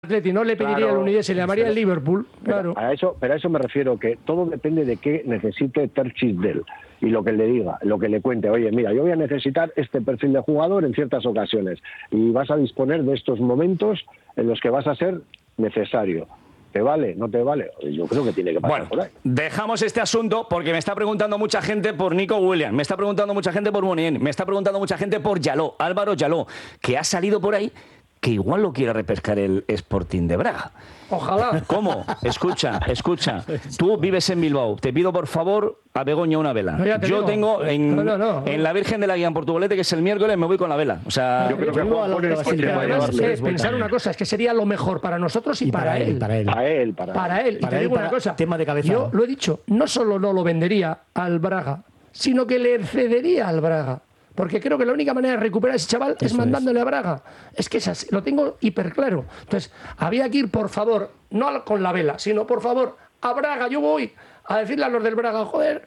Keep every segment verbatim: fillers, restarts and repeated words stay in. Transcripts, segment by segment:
Atleti no le pediría Claro, el United, se le llamaría pero, el Liverpool, claro. Pero a eso, pero a eso me refiero, que todo depende de qué necesite Terzic de él y lo que le diga, lo que le cuente. Oye, mira, yo voy a necesitar este perfil de jugador en ciertas ocasiones y vas a disponer de estos momentos en los que vas a ser necesario. ¿Te vale? ¿No te vale? Yo creo que tiene que pasar bueno, por ahí. Dejamos este asunto porque me está preguntando mucha gente por Nico Williams, me está preguntando mucha gente por Muniain, me está preguntando mucha gente por Yaló, Álvaro Yaló, que ha salido por ahí que igual lo quiere repescar el Sporting de Braga. Ojalá. ¿Cómo? Escucha, escucha. Tú vives en Bilbao. Te pido, por favor, a Begoña una vela. No, ya te Yo digo. tengo en, No, no, no. en la Virgen de la Guía en Portugalete, que es el miércoles, me voy con la vela. O sea, Yo creo que Juan pone el coche Porque para además, llevarle. eh, pensar una cosa, es que sería lo mejor para nosotros y, Y para, para él, él. para él. Para él, para, Para él. Y Para te él, digo para- una cosa. tema de cabeza. Yo lo he dicho, no solo no lo vendería al Braga, sino que le cedería al Braga. Porque creo que la única manera de recuperar a ese chaval es Eso mandándole a Braga. Es que es así, lo tengo hiper claro. Entonces, había que ir, por favor, no al- con la vela, sino, por favor, a Braga. Yo voy a decirle a los del Braga, joder,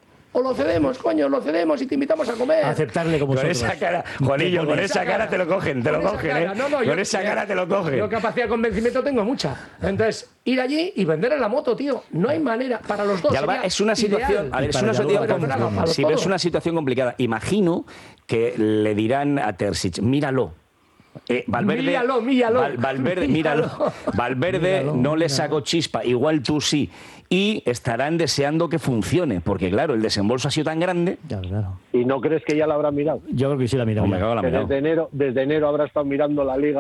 o lo cedemos, coño, lo cedemos y te invitamos a comer. Aceptarle como con vosotros. esa cara, Juanillo, con esa cara te lo cogen, te lo Con esa cogen, cara. ¿eh? No, no, yo- Con esa cara te lo cogen. Yo capacidad de convencimiento tengo mucha. Entonces, ir allí y venderle la moto, tío. No hay manera para los dos. Y Alba, sería es una situación, ideal. a ver, es Y una para situación, Yaló, para com- los sí, pero es todos. una situación complicada. Imagino que le dirán a Terzic, míralo. Eh, Valverde, Míralo, míralo. Val- Valverde, míralo. Míralo. Valverde Míralo, no le míralo. saco chispa, igual tú sí. Y estarán deseando que funcione, porque claro, el desembolso ha sido tan grande. Claro, claro. ¿Y no crees que ya la habrá mirado? Yo creo que sí la mira. Oh, me cago en la Que mirada. desde enero, desde enero habrá estado mirando la liga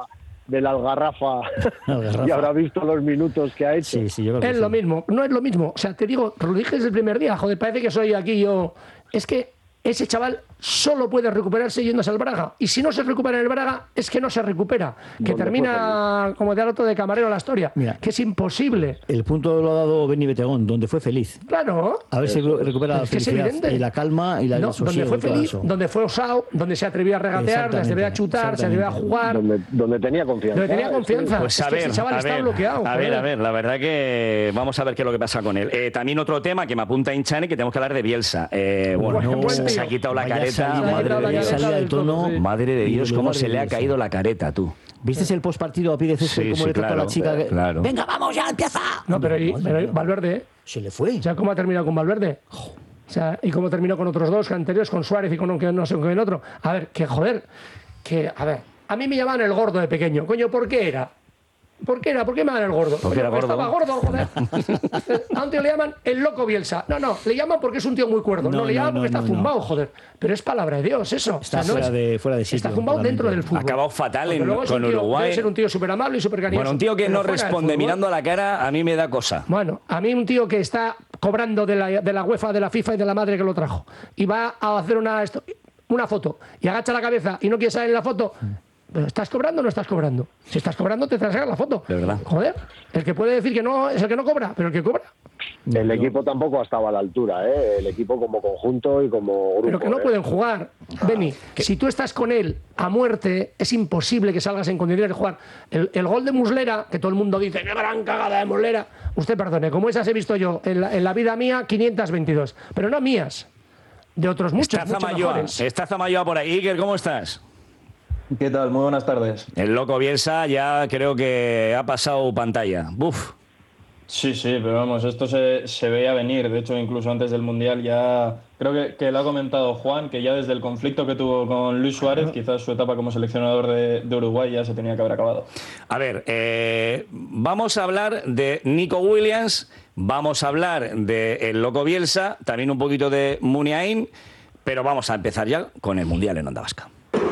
del Algarrafa Algarrafa. y habrá visto los minutos que ha hecho. Sí, sí, yo creo que Es sí. lo mismo, no es lo mismo. O sea, te digo, te lo dije desde el primer día, joder, parece que soy aquí yo. Es que ese chaval solo puede recuperarse yéndose al Braga. Y si no se recupera en el Braga, es que no se recupera. Que ¿Dónde termina como de alto de camarero la historia. Mira. Que es imposible. El punto lo ha dado Benny Betegón, donde fue feliz. Claro. A ver si recupera la Es que es felicidad evidente. y la calma y la No, el donde sosiego fue y todo feliz, eso. donde fue osado, donde se atrevió a regatear, se atrevía a chutar, se atrevía a jugar. Donde, donde tenía confianza. Donde tenía confianza. Pues Es a que ver, ese chaval a está ver, bloqueado. a ver, joder. a ver, la verdad que vamos a ver qué es lo que pasa con él. Eh, también otro tema que me apunta Inchane, que tenemos que hablar de Bielsa. Eh, bueno, Bueno, buen se, tío. se ha quitado la Vaya careta. salida, Se ha quitado la madre, careta salida del del tono. todo, sí. Madre de Y Dios, en cómo lugar se de le ha Bielsa. caído la careta, tú. ¿Viste el postpartido a pie de césped Sí, cómo sí, le tocó a claro, la chica? que- claro. Venga, vamos, ya empieza. No, pero, y- pero y Valverde, ¿eh? Se le fue. O sea, ¿cómo ha terminado con Valverde? O sea, y cómo terminó con otros dos anteriores, con Suárez y con un- que no sé con quién otro. A ver, que joder, que, a ver, a mí me llamaban el gordo de pequeño. Coño, ¿por qué era? ¿Por qué era? ¿Por qué me llaman el gordo? Porque era Coño, gordo. Estaba gordo, joder. A un tío le llaman el loco Bielsa. No, no, le llaman porque es un tío muy cuerdo. No, No, le no, llaman porque no, está no, zumbado, no. joder. Pero es palabra de Dios, eso. Está O sea, no fuera es- de- fuera de sitio, Está zumbado dentro totalmente. del fútbol. Ha acabado fatal Porque en- luego es con un tío- Uruguay. Debe ser un tío súper amable y súper cariñoso. Bueno, un tío que pero no fuera del responde fútbol- mirando a la cara, a mí me da cosa. Bueno, a mí un tío que está cobrando de la, de la UEFA, de la FIFA y de la madre que lo trajo y va a hacer una, esto- una foto y agacha la cabeza y no quiere salir en la foto, ¿pero estás cobrando o no estás cobrando? Si estás cobrando te traes la foto. De verdad. Joder, el que puede decir que no es el que no cobra, pero el que cobra. El equipo tampoco ha estado a la altura, ¿eh? El equipo como conjunto y como grupo. Pero que no ¿eh? pueden jugar. Beni, si tú estás con él a muerte, es imposible que salgas en condiciones de jugar. El, el gol de Muslera, que todo el mundo dice, ¡qué gran cagada de Muslera! Usted perdone, como esas he visto yo en la, en la vida mía, quinientas veintidós. Pero no mías, de otros muchos, Está muchos Zamayoa, mejores. está Zamayoa por ahí. Iker, ¿cómo estás? ¿Qué tal? Muy buenas tardes. El loco Bielsa ya creo que ha pasado pantalla. Buf. Sí, sí, pero vamos, esto se, se veía venir. De hecho, incluso antes del Mundial ya... Creo que, que lo ha comentado Juan, que ya desde el conflicto que tuvo con Luis Suárez, quizás su etapa como seleccionador de, de Uruguay ya se tenía que haber acabado. A ver, eh, vamos a hablar de Nico Williams, vamos a hablar de el loco Bielsa, también un poquito de Muniain, pero vamos a empezar ya con el Mundial en Onda Vasca.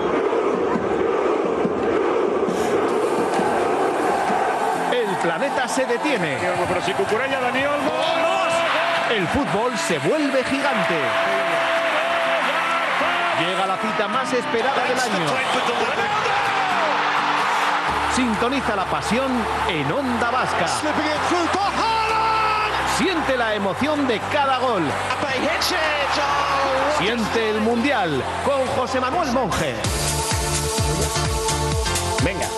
El planeta se detiene. Pero si Cucurella, Dani Olmo. El fútbol se vuelve gigante. Llega la cita más esperada del año. Sintoniza la pasión en Onda Vasca. Siente la emoción de cada gol. Siente el Mundial con José Manuel Monge. Venga,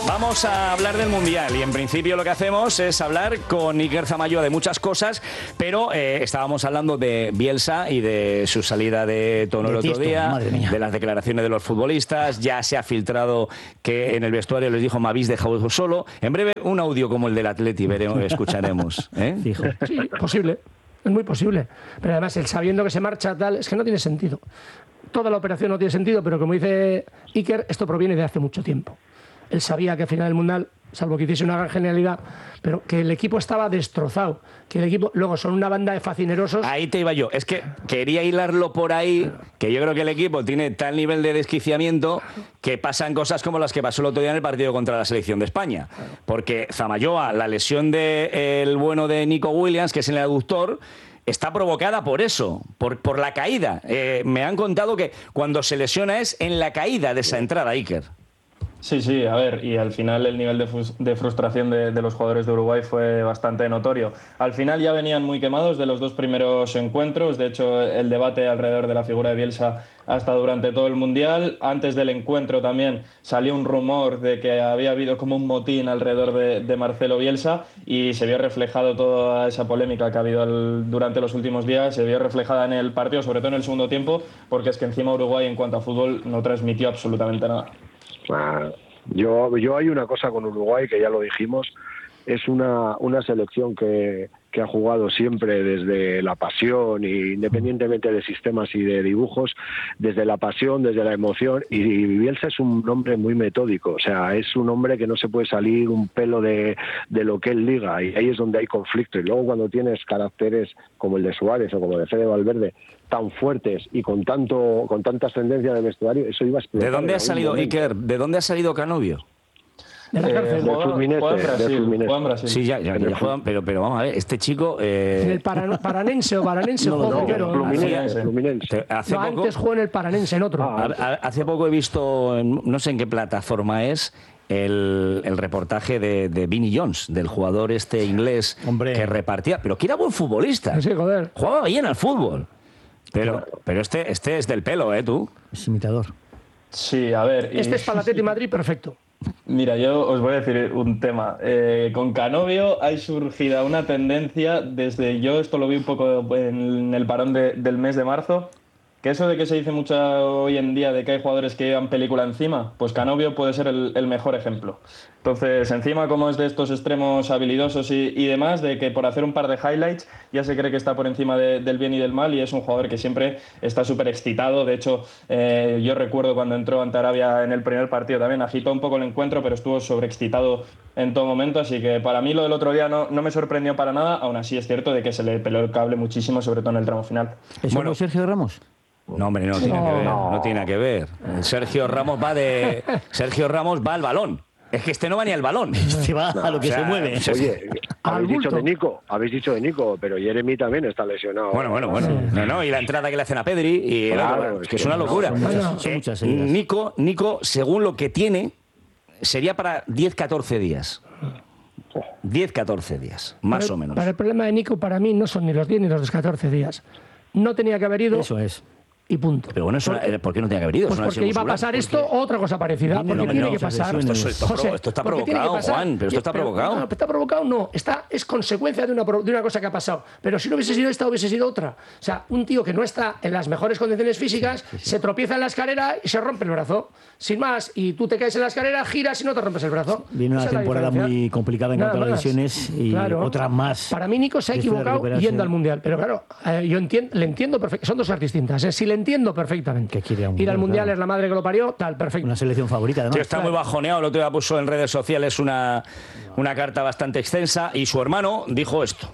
Vamos a hablar del Mundial y en principio lo que hacemos es hablar con Iker Zamayoa de muchas cosas, pero eh, estábamos hablando de Bielsa y de su salida de tono el otro día, de las declaraciones de los futbolistas. Ya se ha filtrado que en el vestuario les dijo: me habéis dejado solo. En breve un audio como el del Atleti veremos, escucharemos. ¿eh? Sí, posible, es muy posible. Pero además, el sabiendo que se marcha tal, es que no tiene sentido. Toda la operación no tiene sentido, pero como dice Iker, esto proviene de hace mucho tiempo. Él sabía que al final del Mundial, salvo que hiciese una gran genialidad, pero que el equipo estaba destrozado, que el equipo, luego son una banda de facinerosos. Ahí te iba yo, es que quería hilarlo por ahí, que yo creo que el equipo tiene tal nivel de desquiciamiento que pasan cosas como las que pasó el otro día en el partido contra la selección de España, porque Zamayoa, la lesión del bueno de Nico Williams, que es en el aductor, está provocada por eso, por, por la caída. Eh, me han contado que cuando se lesiona es en la caída de esa entrada, Iker. Sí, sí, a ver, y al final el nivel de, de frustración de, de los jugadores de Uruguay fue bastante notorio. Al final ya venían muy quemados de los dos primeros encuentros, de hecho el debate alrededor de la figura de Bielsa ha estado durante todo el Mundial. Antes del encuentro también salió un rumor de que había habido como un motín alrededor de, de Marcelo Bielsa y se vio reflejado toda esa polémica que ha habido el, durante los últimos días, se vio reflejada en el partido, sobre todo en el segundo tiempo, porque es que encima Uruguay en cuanto a fútbol no transmitió absolutamente nada. Ah, yo, yo hay una cosa con Uruguay que ya lo dijimos, es una, una selección que, que ha jugado siempre desde la pasión, y independientemente de sistemas y de dibujos, desde la pasión, desde la emoción, y, y Bielsa es un hombre muy metódico, o sea, es un hombre que no se puede salir un pelo de, de lo que él diga, y ahí es donde hay conflicto. Y luego cuando tienes caracteres como el de Suárez o como el de Fede Valverde, tan fuertes y con tanto con tanta ascendencia de vestuario, eso iba a explotar. ¿De dónde ha salido, Iker? ¿De dónde ha salido Canovio? De la cárcel. Eh, juega, juega en Brasil, juega en Brasil. Sí, ya, ya, ya juegan, pero, pero vamos a ver, este chico... Eh... En el para, Paranense o Paranense no, juega no, primero. Fluminense, Fluminense. Hace no, poco, antes jugó en el Paranense, en otro. a, a, hace poco he visto, no sé en qué plataforma es, el, el reportaje de, de Vinnie Jones, del jugador este inglés Hombre. que repartía, pero que era buen futbolista. Sí, joder. Jugaba bien al fútbol. Pero, pero este, este es del pelo, ¿eh, tú? Es imitador. Sí, a ver... Y... Este es para Atleti Madrid, perfecto. Mira, yo os voy a decir un tema. Eh, con Canovio hay surgida una tendencia desde... Yo esto lo vi un poco en el parón de, del mes de marzo, que eso de que se dice mucho hoy en día de que hay jugadores que llevan película encima, pues Canovio puede ser el, el mejor ejemplo. Entonces, encima como es de estos extremos habilidosos y, y demás, de que por hacer un par de highlights ya se cree que está por encima de, del bien y del mal, y es un jugador que siempre está súper excitado. De hecho, eh, yo recuerdo cuando entró ante Arabia en el primer partido también, agitó un poco el encuentro, pero estuvo sobreexcitado en todo momento, así que para mí lo del otro día no, no me sorprendió para nada. Aún así es cierto de que se le peló el cable muchísimo, sobre todo en el tramo final. ¿Es bueno Sergio Ramos? No, hombre, no tiene no, que ver, no. no tiene que ver. Sergio Ramos va de Sergio Ramos va al balón. Es que este no va ni al balón. Este va no, a lo que o sea, se mueve. Oye, habéis dicho de Nico, habéis dicho de Nico, pero Jeremy también está lesionado. Bueno, bueno, bueno. No, no, y la entrada que le hacen a Pedri, y claro, es que es una locura. No, son muchas, son muchas eh, Nico, Nico, según lo que tiene, sería para diez catorce días. diez catorce días, más pero, o menos. Para el problema de Nico, para mí, no son ni los diez ni los catorce días. No tenía que haber ido. Eso es. Y punto. Pero bueno, ¿por qué, ¿por qué no tenía que haber ido? Pues porque iba a pasar esto o otra cosa parecida. Porque no, tiene no, que pasar. Esto, esto, José, esto está provocado, Juan, pero esto está pero, provocado. No, está provocado no. Está, es consecuencia de una, de una cosa que ha pasado. Pero si no hubiese sido esta, hubiese sido otra. O sea, un tío que no está en las mejores condiciones físicas, sí, sí, sí. se tropieza en la escalera y se rompe el brazo. Sin más. Y tú te caes en la escalera, giras y no te rompes el brazo. Viene una temporada muy complicada en cuanto a lesiones y claro. otras más. Para mí, Nico se ha equivocado yendo al Mundial. Pero claro, eh, yo entiendo, le entiendo perfectamente. Son dos cosas distintas. ¿eh? Sí, le entiendo perfectamente. ¿Qué quiere un Ir al Mundial claro. es la madre que lo parió, tal, perfecto. Una selección favorita, ¿no? Sí, está claro. muy bajoneado. El otro día puso en redes sociales una, una carta bastante extensa y su hermano dijo esto.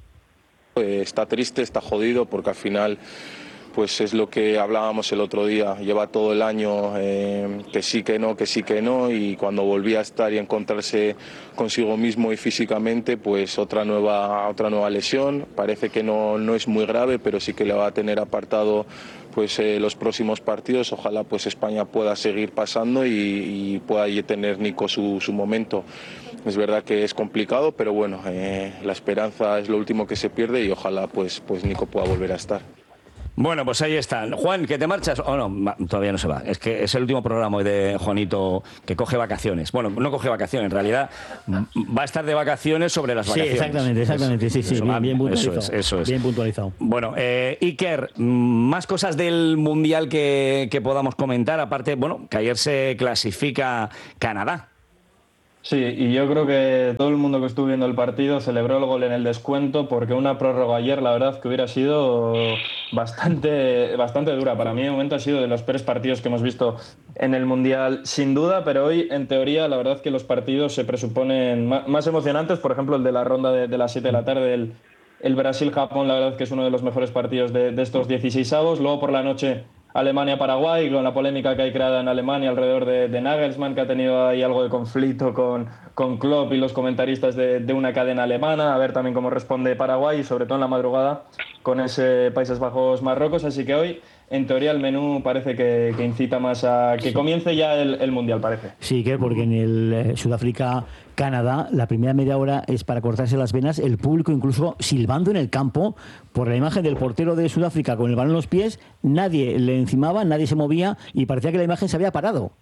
Eh, está triste, está jodido, porque al final pues es lo que hablábamos el otro día, lleva todo el año eh, que sí, que no, que sí, que no, y cuando volvía a estar y encontrarse consigo mismo y físicamente, pues otra nueva, otra nueva lesión. Parece que no, no es muy grave, pero sí que le va a tener apartado pues eh, los próximos partidos. Ojalá pues España pueda seguir pasando y, y pueda tener Nico su, su momento. Es verdad que es complicado, pero bueno, eh, la esperanza es lo último que se pierde y ojalá pues, pues Nico pueda volver a estar. Bueno, pues ahí están. Juan, ¿que te marchas? O oh, no, todavía no se va. Es que es el último programa hoy de Juanito que coge vacaciones. Bueno, no coge vacaciones, en realidad va a estar de vacaciones sobre las vacaciones. Sí, exactamente, exactamente. Es, sí, sí, eso, bien, bien puntualizado. Eso es, eso es. Bien puntualizado. Bueno, eh, Iker, más cosas del Mundial que, que podamos comentar. Aparte, bueno, que ayer se clasifica Canadá. Sí, y yo creo que todo el mundo que estuvo viendo el partido celebró el gol en el descuento, porque una prórroga ayer, la verdad, que hubiera sido bastante, bastante dura. Para mí, de momento, ha sido de los peores partidos que hemos visto en el Mundial, sin duda, pero hoy, en teoría, la verdad que los partidos se presuponen más emocionantes. Por ejemplo, el de la ronda de, de las siete de la tarde, el, el Brasil-Japón, la verdad que es uno de los mejores partidos de, de estos dieciseisavos. Luego, por la noche, Alemania-Paraguay, con la polémica que hay creada en Alemania alrededor de, de Nagelsmann, que ha tenido ahí algo de conflicto con, con Klopp y los comentaristas de, de una cadena alemana. A ver también cómo responde Paraguay y sobre todo en la madrugada con ese Países Bajos-Marruecos. Así que hoy, en teoría, el menú parece que, que incita más a que comience ya el, el Mundial, parece. Sí, que porque en el eh, Sudáfrica... Canadá, la primera media hora es para cortarse las venas, el público incluso silbando en el campo por la imagen del portero de Sudáfrica con el balón en los pies, nadie le encimaba, nadie se movía y parecía que la imagen se había parado.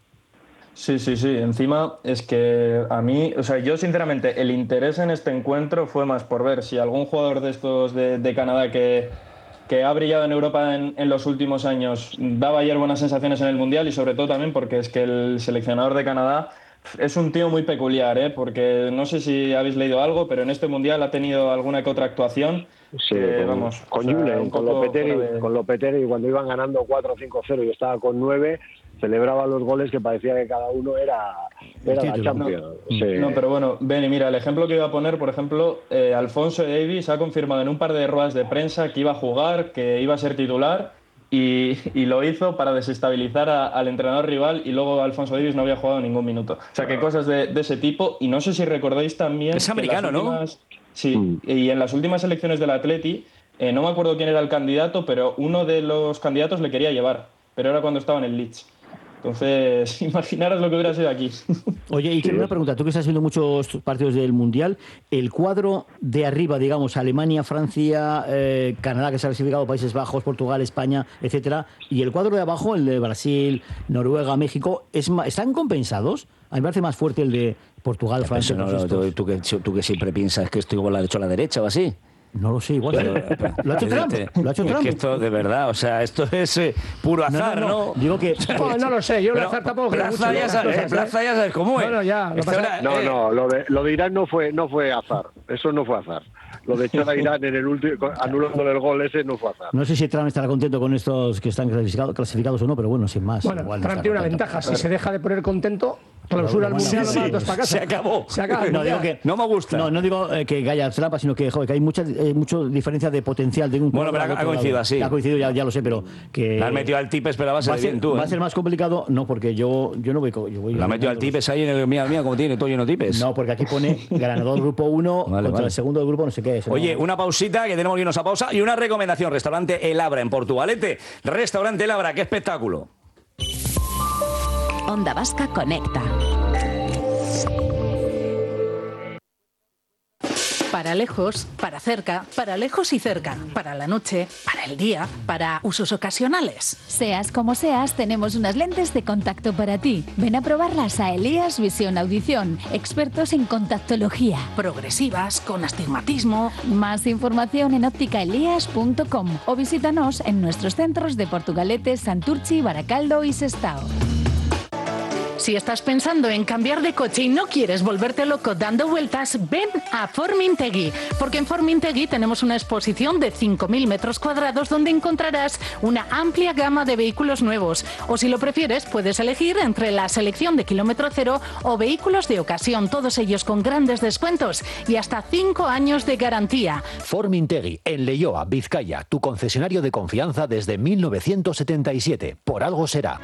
Sí, sí, sí. Encima es que a mí, o sea, yo sinceramente el interés en este encuentro fue más por ver si algún jugador de estos de, de Canadá que, que ha brillado en Europa en, en los últimos años daba ayer buenas sensaciones en el Mundial, y sobre todo también porque es que el seleccionador de Canadá es un tío muy peculiar, ¿eh? Porque no sé si habéis leído algo, pero en este Mundial ha tenido alguna que otra actuación. Sí, que, con, vamos, con o sea, Julen, con Lopetegui, de... con Lopetegui, cuando iban ganando cuatro cinco cero y estaba con nueve, celebraba los goles que parecía que cada uno era, era la Champions. No, sí. no, pero bueno, Benny, mira, el ejemplo que iba a poner, por ejemplo, eh, Alphonso Davies ha confirmado en un par de ruedas de prensa que iba a jugar, que iba a ser titular. Y, y lo hizo para desestabilizar a, al entrenador rival, y luego Alphonso Davies no había jugado ningún minuto. O sea, que cosas de, de ese tipo. Y no sé si recordáis también... Es americano, últimas, ¿no? Sí, mm. y en las últimas elecciones del Atleti, eh, no me acuerdo quién era el candidato, pero uno de los candidatos le quería llevar, pero era cuando estaba en el Leeds. Entonces, imaginaros lo que hubiera sido aquí. Oye, y quiero una pregunta, tú que estás viendo muchos partidos del Mundial, el cuadro de arriba, digamos, Alemania, Francia, eh, Canadá, que se ha clasificado, Países Bajos, Portugal, España, etcétera, y el cuadro de abajo, el de Brasil, Noruega, México, es ¿están compensados? A mí me parece más fuerte el de Portugal, ya, Francia. No, no, tú, tú, que, tú que siempre piensas que estoy igual hecho a la derecha o así. No lo sé, igual. Pero, ¿Lo ha hecho Trump? ¿Lo ha hecho es Trump? que esto, de verdad, o sea, esto es eh, puro azar, ¿no? No, no, no. Digo que... no, no lo sé, yo el azar tampoco creo mucho. Ya sabes, cosas, Plaza ya sabes cómo es. Bueno, ya, no, era, no, eh. no, lo de, lo de Irán no fue, no fue azar. Eso no fue azar. Lo de echar a Irán en el último, anulándole el gol ese, no fue azar. No sé si Trump estará contento con estos que están clasificados, clasificados o no, pero bueno, sin más. Bueno, igual Trump no tiene una ventaja. Si se deja de poner contento, clausura el Mundial, sí, sí. para casa. Se acabó. Se acabó. No, digo que, no me gusta. No, no digo eh, que haya trampa, sino que, joder, que hay mucha, eh, mucha diferencia de potencial de un Bueno, pero ha coincidido así. Ha coincidido, ya, ya lo sé, pero que... La has metido al Tipes, pero va a ser, va a ser bien tú. Va ¿eh? a ser más complicado, no, porque yo, yo no voy... Yo voy la ha metido al Tipes ahí en el mía, mía, como tiene todo lleno de Tipes. No, porque aquí pone ganador grupo uno vale, contra vale. el segundo del grupo, no sé qué es. Oye, no. una pausita, que tenemos que irnos a pausa, y una recomendación. Restaurante El Abra en Portugalete. Restaurante El Abra, qué espectáculo. Onda Vasca conecta. Para lejos, para cerca, para lejos y cerca, para la noche, para el día, para usos ocasionales. Seas como seas, tenemos unas lentes de contacto para ti. Ven a probarlas a Elías Visión Audición, expertos en contactología. Progresivas, con astigmatismo. Más información en óptica elías punto com o visítanos en nuestros centros de Portugalete, Santurchi, Baracaldo y Sestao. Si estás pensando en cambiar de coche y no quieres volverte loco dando vueltas, ven a Formintegui, porque en Formintegui tenemos una exposición de cinco mil metros cuadrados donde encontrarás una amplia gama de vehículos nuevos. O si lo prefieres, puedes elegir entre la selección de kilómetro cero o vehículos de ocasión, todos ellos con grandes descuentos y hasta cinco años de garantía. Formintegui, en Leioa, Vizcaya, tu concesionario de confianza desde mil novecientos setenta y siete. Por algo será.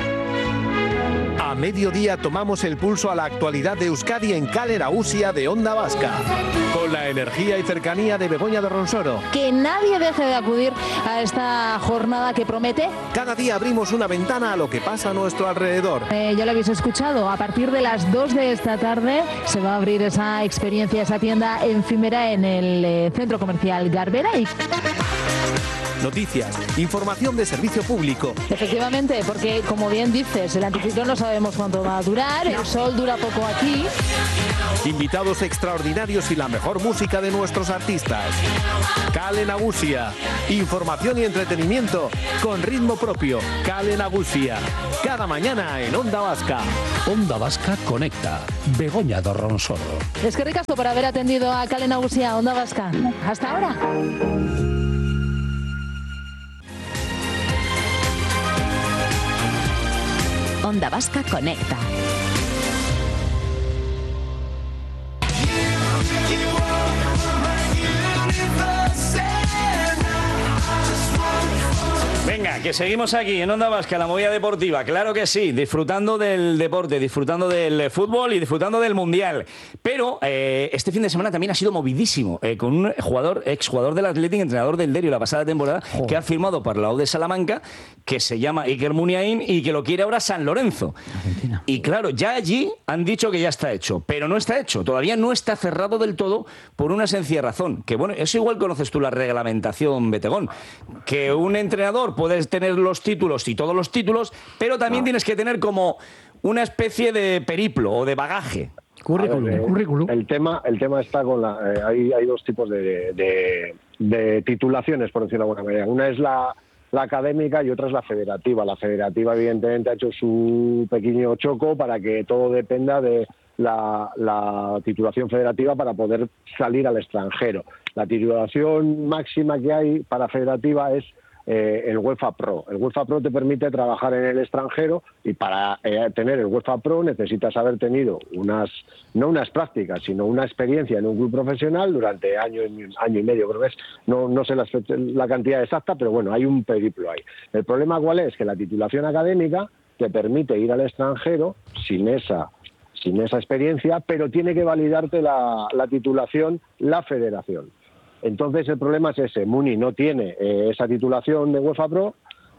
A mediodía tomamos el pulso a la actualidad de Euskadi en Cálera Usia de Onda Vasca. Con la energía y cercanía de Begoña de Ronsoro. Que nadie deje de acudir a esta jornada que promete. Cada día abrimos una ventana a lo que pasa a nuestro alrededor. Eh, ya lo habéis escuchado, a partir de las dos de esta tarde se va a abrir esa experiencia, esa tienda efímera en el eh, centro comercial Garbera. Y... noticias, información de servicio público. Efectivamente, porque como bien dices, el anticiclón no sabemos cuánto va a durar, el sol dura poco aquí. Invitados extraordinarios y la mejor música de nuestros artistas. Kale Nagusia. Información y entretenimiento con ritmo propio. Kale Nagusia. Cada mañana en Onda Vasca. Onda Vasca conecta. Begoña Dorronsoro. Es que ricasco por haber atendido a Kale Nagusia, Onda Vasca. Hasta ahora. Onda Vasca conecta. Venga, que seguimos aquí en Onda Vasca, la movida deportiva. Claro que sí, disfrutando del deporte, disfrutando del fútbol y disfrutando del Mundial. Pero eh, este fin de semana también ha sido movidísimo, eh, con un jugador, exjugador del Athletic, entrenador del Derio la pasada temporada, oh. que ha firmado para la U de Salamanca, que se llama Iker Muniain y que lo quiere ahora San Lorenzo. Argentina. Y claro, ya allí han dicho que ya está hecho, pero no está hecho. Todavía no está cerrado del todo por una sencilla razón. Que bueno, eso igual conoces tú la reglamentación, Betegón, que un entrenador puedes tener los títulos y todos los títulos, pero también no. tienes que tener como una especie de periplo o de bagaje. Currículum. Ver, eh, currículum. El tema, el tema está con la. Eh, hay, hay dos tipos de, de, de titulaciones, por decirlo de alguna manera. Una es la, la académica y otra es la federativa. La federativa, evidentemente, ha hecho su pequeño choco para que todo dependa de la, la titulación federativa para poder salir al extranjero. La titulación máxima que hay para federativa es Eh, el UEFA Pro. El UEFA Pro te permite trabajar en el extranjero y para eh, tener el UEFA Pro necesitas haber tenido unas, no unas prácticas, sino una experiencia en un club profesional durante año y, año y medio, creo que es, no, no sé la, la cantidad exacta, pero bueno, hay un periplo ahí. El problema cuál es, que la titulación académica te permite ir al extranjero sin esa, sin esa experiencia, pero tiene que validarte la, la titulación la federación. Entonces el problema es ese, Muni no tiene eh, esa titulación de UEFA Pro,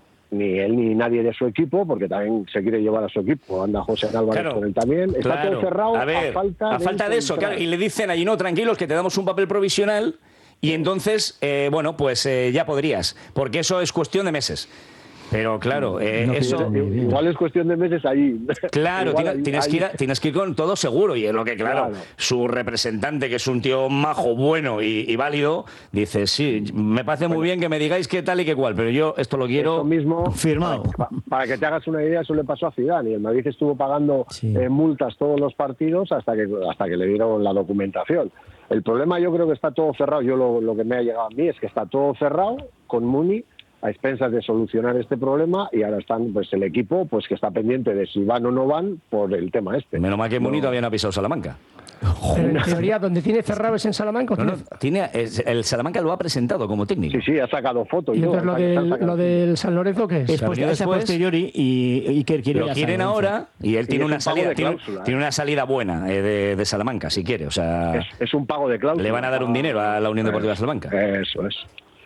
ni él ni nadie de su equipo, porque también se quiere llevar a su equipo, anda José Álvarez claro, con él también, está claro. todo cerrado a, ver, a falta, a de, falta de eso, claro, y le dicen allí, no, tranquilos, que te damos un papel provisional y entonces, eh, bueno, pues eh, ya podrías, porque eso es cuestión de meses. Pero claro, eh, no, eso... Igual es cuestión de meses allí. Claro, tienes, tienes, que ir a, tienes que ir con todo seguro. Y es lo que, claro, claro. su representante, que es un tío majo, bueno y, y válido, dice, sí, me parece bueno. muy bien que me digáis qué tal y qué cual, pero yo esto lo quiero esto mismo, firmado. Para, para que te hagas una idea, eso le pasó a Zidane. Y el Madrid estuvo pagando sí. eh, multas todos los partidos hasta que, hasta que le dieron la documentación. El problema yo creo que está todo cerrado. Yo lo, lo que me ha llegado a mí es que está todo cerrado con Muni, a expensas de solucionar este problema, y ahora están pues el equipo pues que está pendiente de si van o no van por el tema este. Menos mal que Muni no. todavía no ha pisado Salamanca. Pero en teoría, donde tiene cerrado es en Salamanca. No, no, tiene, el Salamanca lo ha presentado como técnico. Sí, sí, ha sacado fotos. ¿Y entonces lo del, lo del San Lorenzo qué es? Es pues, esa posteriori y, y que quiere lo quieren ahora y él y tiene una salida tiene, cláusula, tiene una salida buena eh, de, de Salamanca, si quiere. O sea, es, es un pago de cláusula. Le van a dar un dinero a la Unión Deportiva Salamanca. Eso es.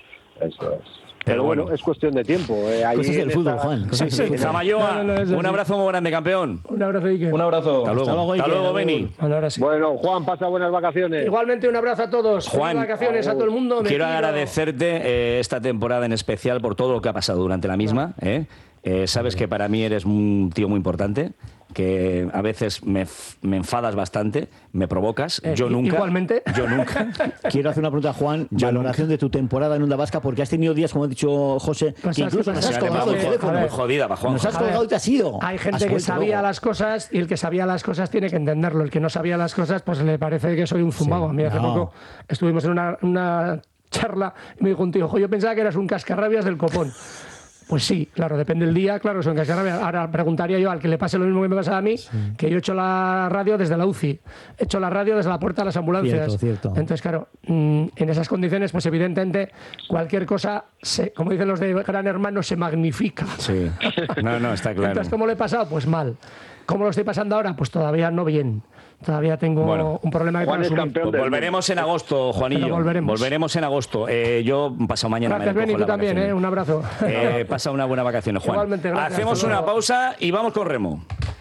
Eso es. Pero bueno, bueno, es cuestión de tiempo. Eh, ahí cosas del fútbol, esta... Juan. Sí, sí. Zamayoa, no, no, no, un abrazo muy grande, campeón. Un abrazo, Iker. Un abrazo. Hasta luego, Hasta luego, Hasta luego Beni. Bueno, sí. bueno, Juan, pasa buenas vacaciones. Igualmente, un abrazo a todos. Juan, buenas vacaciones a todo el mundo. Me quiero pido... agradecerte eh, esta temporada en especial por todo lo que ha pasado durante la misma. ¿eh? Eh, sabes que para mí eres un tío muy importante, que a veces me, me enfadas bastante, me provocas. Eh, yo nunca. Igualmente. Yo nunca. Quiero hacer una pregunta a Juan. Yo valoración nunca. de tu temporada en Onda Vasca, porque has tenido días, como ha dicho José, pues que incluso nos has colgado el teléfono. Muy jodida, para Juan. Nos has colgado y te has ido. Hay gente que sabía luego. las cosas y el que sabía las cosas tiene que entenderlo. El que no sabía las cosas, pues le parece que soy un zumbado. Sí, a mí hace no. poco estuvimos en una, una charla y me dijo un tío, yo pensaba que eras un cascarrabias del copón. Pues sí, claro, depende del día, claro, son cascarrabias. Ahora preguntaría yo al que le pase lo mismo que me pasa a mí, sí. que yo he hecho la radio desde la U C I, he hecho la radio desde la puerta de las ambulancias. Cierto, cierto. Entonces, claro, en esas condiciones, pues evidentemente cualquier cosa, se, como dicen los de Gran Hermano, se magnifica. Sí, no, no, está claro. Entonces, ¿cómo lo he pasado? Pues mal. ¿Cómo lo estoy pasando ahora? Pues todavía no bien. Todavía tengo bueno, un problema de Juan es campeón pues volveremos en agosto, Juanillo. Volveremos. volveremos en agosto. Eh, yo paso mañana. Gracias, Beni, tú también, eh, un abrazo. Eh, pasa una buena vacaciones, Juan. Igualmente, gracias. Hacemos una pausa y vamos con Remo.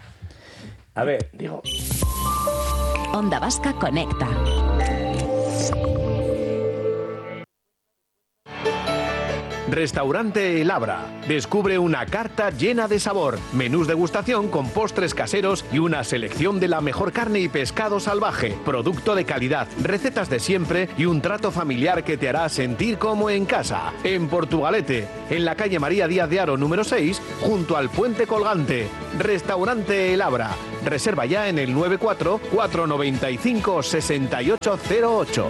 A ver. Digo. Onda Vasca conecta. Restaurante El Abra. Descubre una carta llena de sabor, menús degustación con postres caseros y una selección de la mejor carne y pescado salvaje, producto de calidad, recetas de siempre y un trato familiar que te hará sentir como en casa. En Portugalete, en la calle María Díaz de Haro número seis, junto al Puente Colgante. Restaurante El Abra. Reserva ya en el nueve cuatro, cuatro nueve cinco, seis ocho cero ocho.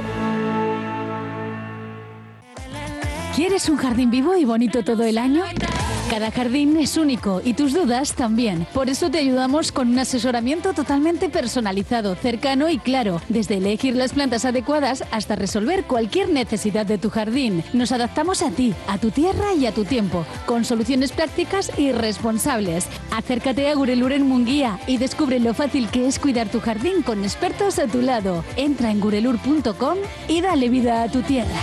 ¿Quieres un jardín vivo y bonito todo el año? Cada jardín es único y tus dudas también. Por eso te ayudamos con un asesoramiento totalmente personalizado, cercano y claro, desde elegir las plantas adecuadas hasta resolver cualquier necesidad de tu jardín. Nos adaptamos a ti, a tu tierra y a tu tiempo, con soluciones prácticas y responsables. Acércate a Gurelur en Munguía y descubre lo fácil que es cuidar tu jardín con expertos a tu lado. Entra en gurelur punto com y dale vida a tu tierra.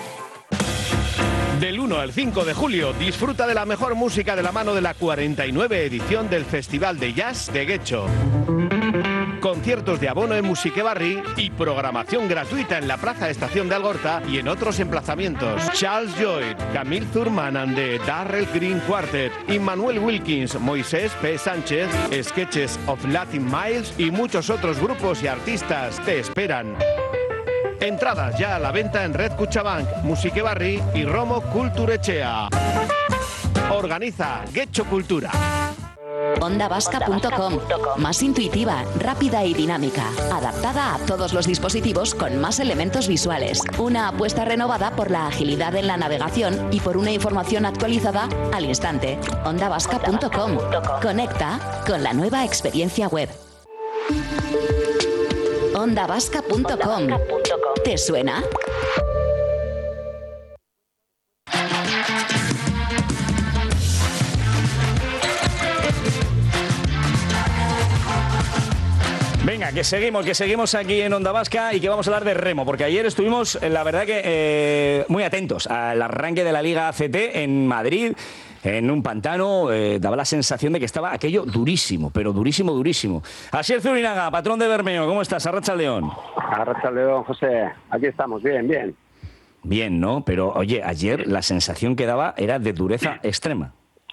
Del uno al cinco de julio, disfruta de la mejor música de la mano de la cuarenta y nueve edición del Festival de Jazz de Guecho. Conciertos de abono en Musiquebarri y programación gratuita en la Plaza Estación de Algorta y en otros emplazamientos. Charles Lloyd, Camille Thurman and the Darrell Green Quartet, Immanuel Wilkins, Moisés P. Sánchez, Sketches of Latin Miles y muchos otros grupos y artistas te esperan. Entradas ya a la venta en Red Cuchabank, Musiquebarri y Romo Culturechea. Organiza Guecho Cultura. onda vasca punto com. Más intuitiva, rápida y dinámica. Adaptada a todos los dispositivos con más elementos visuales. Una apuesta renovada por la agilidad en la navegación y por una información actualizada al instante. onda vasca punto com. Conecta con la nueva experiencia web. onda vasca punto com. ¿Te suena? Venga, que seguimos, que seguimos aquí en Onda Vasca y que vamos a hablar de remo, porque ayer estuvimos, la verdad que eh, muy atentos al arranque de la Liga A C T en Madrid. En un pantano, eh, daba la sensación de que estaba aquello durísimo, pero durísimo, durísimo. Asier Zurinaga, patrón de Bermeo, ¿cómo estás? Arratsaldeon. Arratsaldeon, José. Aquí estamos, bien, bien. Bien, ¿no? Pero, oye, ayer la sensación que daba era de dureza extrema.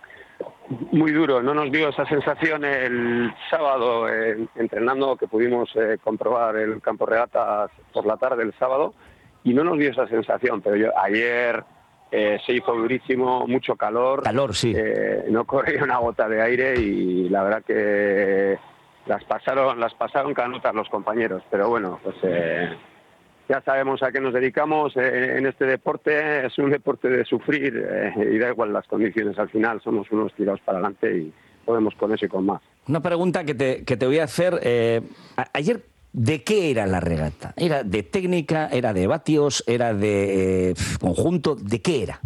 Muy duro, no nos dio esa sensación el sábado eh, entrenando, que pudimos eh, comprobar el campo regatas por la tarde el sábado, y no nos dio esa sensación, pero yo ayer... Eh, se hizo durísimo, mucho calor. Calor, sí. Eh, no corría una gota de aire y la verdad que las pasaron, las pasaron canutas los compañeros. Pero bueno, pues eh, ya sabemos a qué nos dedicamos eh, en este deporte. Es un deporte de sufrir eh, y da igual las condiciones. Al final somos unos tirados para adelante y podemos con eso y con más. Una pregunta que te, que te voy a hacer. Eh, a, ayer... ¿De qué era la regata? ¿Era de técnica? ¿Era de vatios? ¿Era de eh, conjunto? ¿De qué era?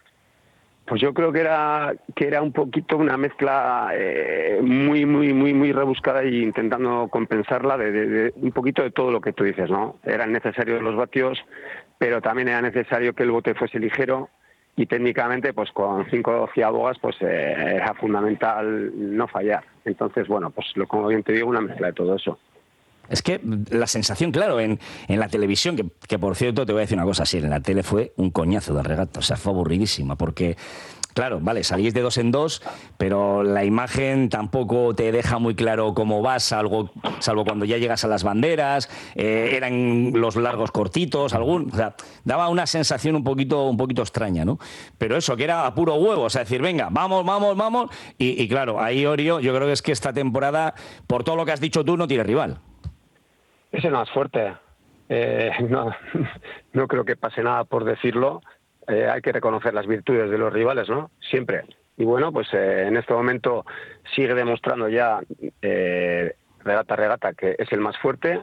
Pues yo creo que era que era un poquito una mezcla eh, muy, muy, muy, muy rebuscada y intentando compensarla de, de, de un poquito de todo lo que tú dices, ¿no? Eran necesarios los vatios, pero también era necesario que el bote fuese ligero y técnicamente, pues con cinco ciabogas, pues eh, era fundamental no fallar. Entonces, bueno, pues lo, como bien te digo, una mezcla de todo eso. Es que la sensación, claro, en, en la televisión, que, que por cierto te voy a decir una cosa, sí, en la tele fue un coñazo de regata, o sea, fue aburridísima, porque, claro, vale, salís de dos en dos, pero la imagen tampoco te deja muy claro cómo vas, salvo, salvo cuando ya llegas a las banderas, eh, eran los largos cortitos, algún, o sea, daba una sensación un poquito, un poquito extraña, ¿no? Pero eso, que era a puro huevo, o sea, decir, venga, vamos, vamos, vamos, y, y claro, ahí Orio, yo creo que es que esta temporada, por todo lo que has dicho tú, no tiene rival. Es el más fuerte. Eh, no, no creo que pase nada por decirlo. Eh, hay que reconocer las virtudes de los rivales, ¿no? Siempre. Y bueno, pues eh, en este momento sigue demostrando ya eh, regata regata que es el más fuerte.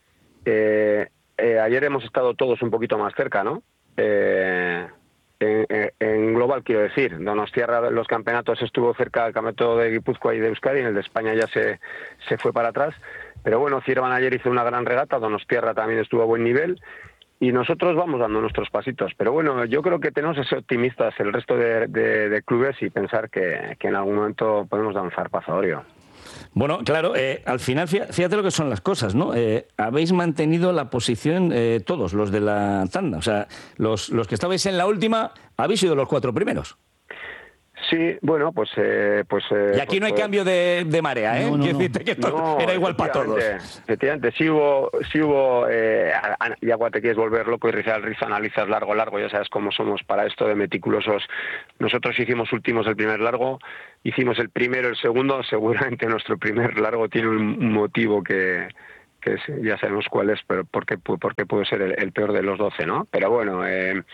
Eh, eh, ayer hemos estado todos un poquito más cerca, ¿no? Eh, en, en global, quiero decir. Donostiarra, los campeonatos estuvo cerca del campeonato de Guipúzcoa y de Euskadi, en el de España ya se, se fue para atrás. Pero bueno, Ciervan ayer hizo una gran regata, Donostiarra también estuvo a buen nivel y nosotros vamos dando nuestros pasitos. Pero bueno, yo creo que tenemos que ser optimistas el resto de, de, de clubes y pensar que, que en algún momento podemos dar un zarpazo a Orio. Bueno, claro, eh, al final, fíjate lo que son las cosas, ¿no? Eh, habéis mantenido la posición eh, todos, los de la tanda. O sea, los, los que estabais en la última, habéis sido los cuatro primeros. Sí, bueno, pues... Eh, pues eh, y aquí pues, no hay pues, cambio de, de marea, ¿eh? No, no, Quiero no. decirte que esto No, era igual para todos. Efectivamente, sí hubo... Sí hubo eh, ya cuando te quieres volver loco y rizar el rizo, analizas largo, largo, ya sabes cómo somos para esto de meticulosos. Nosotros hicimos últimos el primer largo, hicimos el primero, el segundo, seguramente nuestro primer largo tiene un motivo que... que ya sabemos cuál es, pero porque, porque puede ser el, el peor de los doce, ¿no? Pero bueno... Eh,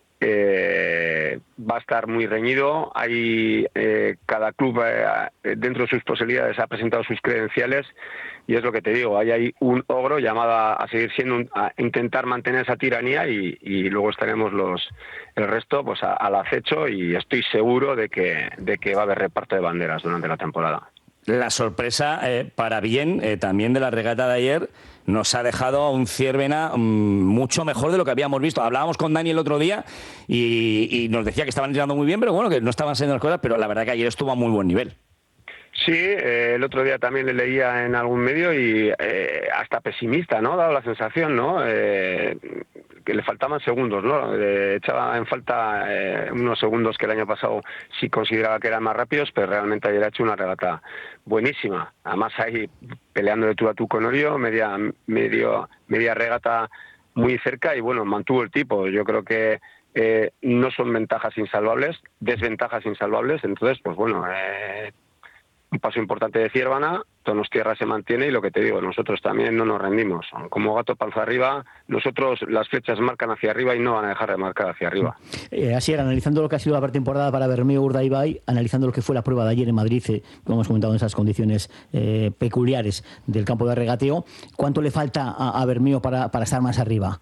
Eh, va a estar muy reñido. Hay eh, cada club eh, dentro de sus posibilidades ha presentado sus credenciales y es lo que te digo, ahí hay un ogro llamado a, a seguir siendo un, a intentar mantener esa tiranía y, y luego estaremos los el resto pues a, al acecho y estoy seguro de que de que va a haber reparto de banderas durante la temporada. La sorpresa, eh, para bien, eh, también de la regata de ayer, nos ha dejado a un Ciervena mmm, mucho mejor de lo que habíamos visto. Hablábamos con Dani el otro día y, y nos decía que estaban entrenando muy bien, pero bueno, que no estaban haciendo las cosas, pero la verdad que ayer estuvo a muy buen nivel. Sí, eh, el otro día también le leía en algún medio y eh, hasta pesimista, ¿no? Dado la sensación, ¿no? Eh, que le faltaban segundos, ¿no? Eh, echaba en falta eh, unos segundos que el año pasado sí consideraba que eran más rápidos, pero realmente ayer ha hecho una regata buenísima. Además ahí peleando de tú a tú con Orio, media, medio, media regata muy cerca y bueno, mantuvo el tipo. Yo creo que eh, no son ventajas insalvables, desventajas insalvables, entonces pues bueno... Eh, un paso importante de Ciervana, Donostierra se mantiene y lo que te digo, nosotros también no nos rendimos. Como gato panza arriba, nosotros las flechas marcan hacia arriba y no van a dejar de marcar hacia arriba. Eh, así era, analizando lo que ha sido la pretemporada para Bermeo Urdaibai, analizando lo que fue la prueba de ayer en Madrid, eh, como hemos comentado en esas condiciones eh, peculiares del campo de regateo, ¿cuánto le falta a, a Bermeo para, para estar más arriba?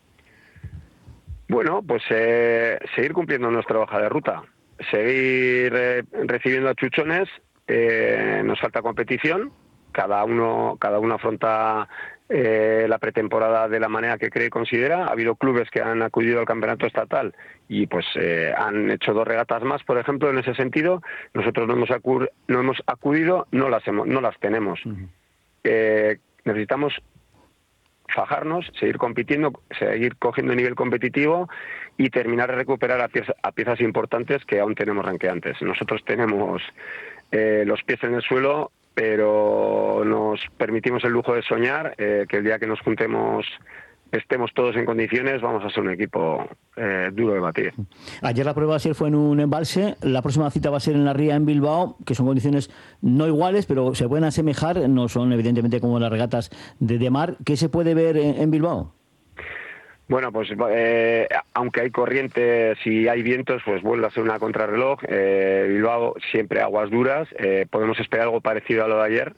Bueno, pues eh, seguir cumpliendo nuestra hoja de ruta, seguir eh, recibiendo achuchones. Eh, nos falta competición, cada uno cada uno afronta eh, la pretemporada de la manera que cree y considera. Ha habido clubes que han acudido al campeonato estatal y pues eh, han hecho dos regatas más, por ejemplo, en ese sentido. Nosotros no hemos, acu- no hemos acudido, no las, hemos, no las tenemos. Uh-huh. Eh, necesitamos fajarnos, seguir compitiendo, seguir cogiendo nivel competitivo y terminar de recuperar a piezas, a piezas importantes que aún tenemos ranqueantes. Nosotros tenemos eh, los pies en el suelo, pero nos permitimos el lujo de soñar eh, que el día que nos juntemos estemos todos en condiciones, vamos a ser un equipo eh, duro de batir. Ayer la prueba ayer fue en un embalse, la próxima cita va a ser en la Ría en Bilbao, que son condiciones no iguales, pero se pueden asemejar, no son evidentemente como las regatas de, de mar. ¿Qué se puede ver en, en Bilbao? Bueno, pues eh, aunque hay corrientes y hay vientos, pues vuelve a ser una contrarreloj. Eh, Bilbao siempre aguas duras, eh, podemos esperar algo parecido a lo de ayer.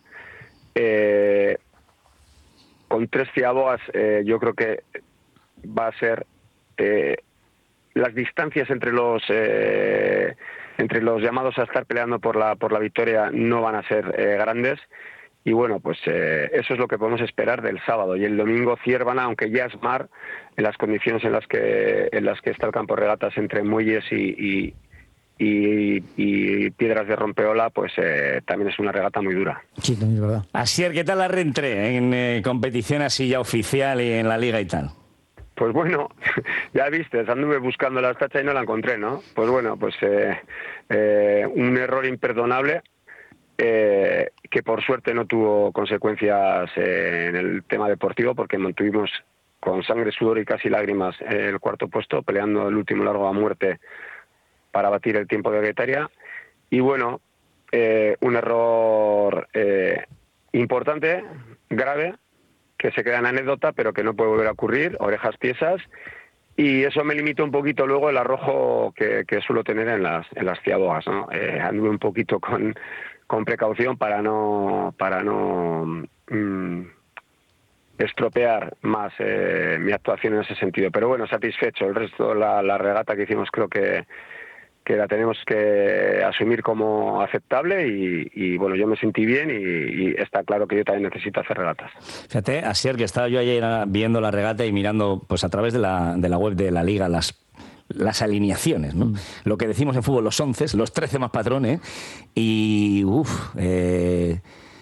Eh, con tres ciabogas eh, yo creo que va a ser eh, las distancias entre los eh, entre los llamados a estar peleando por la por la victoria no van a ser eh, grandes. Y bueno, pues eh, eso es lo que podemos esperar del sábado. Y el domingo Ciervana, aunque ya es mar, en las condiciones en las que en las que está el campo de regatas entre muelles y, y, y, y piedras de rompeola, pues eh, también es una regata muy dura. Sí, también es verdad. Asier, ¿qué tal la reentré en eh, competición así ya oficial y en la liga y tal? Pues bueno, ya viste, anduve buscando la tacha y no la encontré, ¿no? Pues bueno, pues eh, eh, un error imperdonable. Eh, que por suerte no tuvo consecuencias eh, en el tema deportivo porque mantuvimos con sangre, sudor y casi lágrimas eh, el cuarto puesto, peleando el último largo a muerte para batir el tiempo de Guetaria. Y bueno, eh, un error eh, importante, grave, que se queda en anécdota pero que no puede volver a ocurrir, orejas tiesas. Y eso me limitó un poquito luego el arrojo que, que suelo tener en las en las ciabogas, ¿no? Eh, anduve un poquito con, con precaución para no para no mmm, estropear más eh, mi actuación en ese sentido. Pero bueno, satisfecho. El resto, la, la regata que hicimos creo que, que la tenemos que asumir como aceptable y, y bueno, yo me sentí bien y, y está claro que yo también necesito hacer regatas. Fíjate, Asier, que estaba yo ayer viendo la regata y mirando pues a través de la, de la web de la Liga las las alineaciones, ¿no? Mm. Lo que decimos en fútbol, los once, los trece más patrones y uff, eh,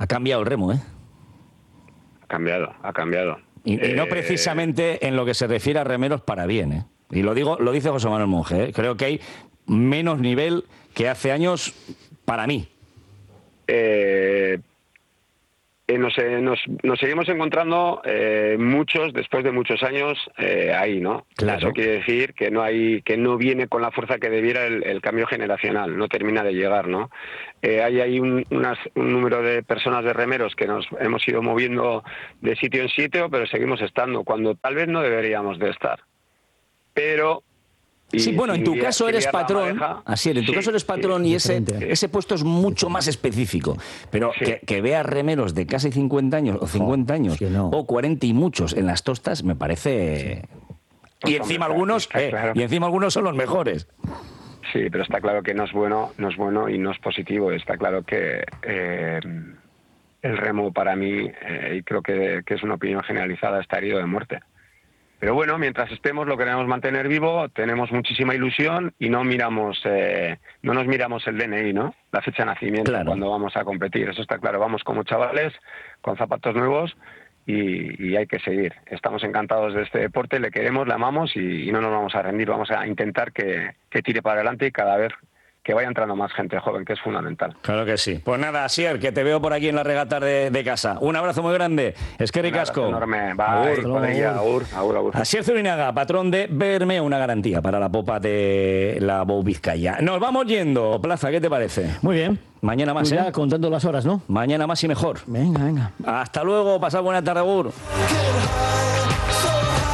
Ha cambiado el remo, ¿eh? Ha cambiado, ha cambiado. Y, y no Eh, precisamente en lo que se refiere a remeros para bien, ¿eh? Y lo digo, lo dice José Manuel Monge, ¿eh? Creo que hay menos nivel que hace años para mí. Eh, eh, nos, eh, nos, nos seguimos encontrando eh, muchos, después de muchos años, eh, ahí, ¿no? Claro. Eso quiere decir que no hay, que no viene con la fuerza que debiera el, el cambio generacional, no termina de llegar, ¿no? Eh, hay ahí un, unas, un número de personas, de remeros, que nos hemos ido moviendo de sitio en sitio, pero seguimos estando, cuando tal vez no deberíamos de estar. Pero... Sí, bueno, en tu caso eres patrón, así es, en tu sí, caso eres patrón sí, y ese, diferente. ese puesto es mucho más específico. Pero Sí. que, que veas remeros de casi cincuenta años o cincuenta años o cuarenta y muchos en las tostas me parece... Pues Y hombre, encima está- algunos, está eh, claro. y encima algunos son los mejores. Sí, pero está claro que no es bueno, no es bueno y no es positivo. Está claro que eh, el remo para mí, eh, y creo que, que es una opinión generalizada, está herido de muerte. Pero bueno, mientras estemos lo queremos mantener vivo, tenemos muchísima ilusión y no miramos, eh, no nos miramos el D N I, ¿no? La fecha de nacimiento Claro. cuando vamos a competir. Eso está claro. Vamos como chavales, con zapatos nuevos y, y hay que seguir. Estamos encantados de este deporte, le queremos, le amamos y, y no nos vamos a rendir. Vamos a intentar que, que tire para adelante y cada vez que vaya entrando más gente joven, que es fundamental. Claro que sí. Pues nada, Asier, que te veo por aquí en la regata de, de casa. Un abrazo muy grande. Es que Un abrazo ricasco. enorme. Bye, con ella. Agur, agur, agur. Asier Zurinaga, patrón de Bermeo, una garantía para la popa de la Bou Vizcaya. Nos vamos yendo. Plaza, ¿qué te parece? Muy bien. Mañana más, Pues ya ¿eh? contando las horas, ¿no? Mañana más y mejor. Venga, venga. Hasta luego. Pasad buena tarde, Agur.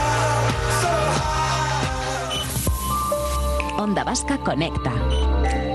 Onda Vasca Conecta.